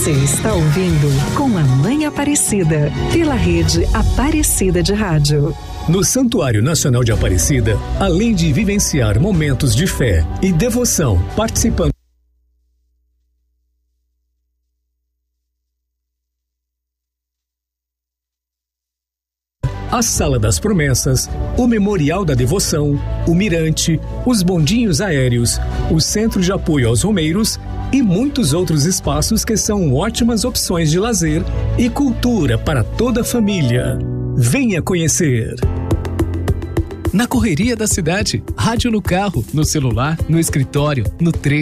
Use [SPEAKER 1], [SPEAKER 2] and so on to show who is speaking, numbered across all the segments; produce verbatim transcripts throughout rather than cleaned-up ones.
[SPEAKER 1] Você está ouvindo Com a Mãe Aparecida, pela rede Aparecida de Rádio.
[SPEAKER 2] No Santuário Nacional de Aparecida, além de vivenciar momentos de fé e devoção, participando a Sala das Promessas, o Memorial da Devoção, o Mirante, os bondinhos aéreos, o Centro de Apoio aos Romeiros e muitos outros espaços que são ótimas opções de lazer e cultura para toda a família. Venha conhecer!
[SPEAKER 3] Na correria da cidade, rádio no carro, no celular, no escritório, no trem.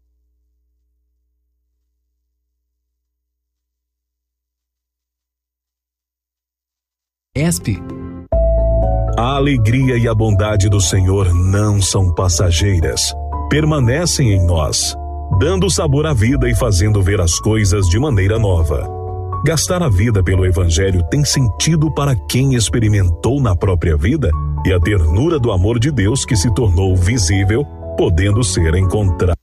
[SPEAKER 3] E S P.
[SPEAKER 4] A alegria e a bondade do Senhor não são passageiras, permanecem em nós, dando sabor à vida e fazendo ver as coisas de maneira nova. Gastar a vida pelo Evangelho tem sentido para quem experimentou na própria vida e a ternura do amor de Deus que se tornou visível, podendo ser encontrado.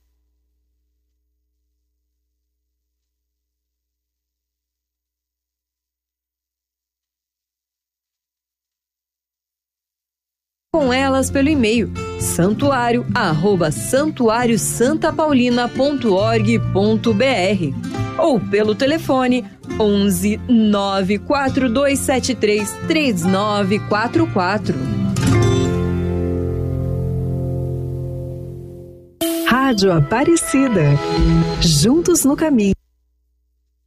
[SPEAKER 5] Com elas pelo e-mail santuário arroba santuário santa paulina ponto org ponto br ou pelo telefone onze nove quatro dois sete três três nove quatro quatro.
[SPEAKER 1] Rádio Aparecida. Juntos no caminho.